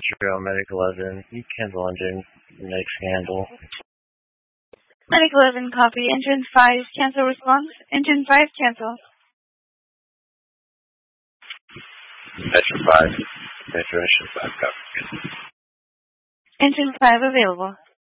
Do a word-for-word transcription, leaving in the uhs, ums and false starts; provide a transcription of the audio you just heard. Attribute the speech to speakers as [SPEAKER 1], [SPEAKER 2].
[SPEAKER 1] Montreal, Medic eleven, cancel engine, next handle.
[SPEAKER 2] Medic eleven, copy. Engine five, cancel response. Engine five, cancel.
[SPEAKER 1] Metro five, Metro Engine five, copy.
[SPEAKER 2] Engine five available.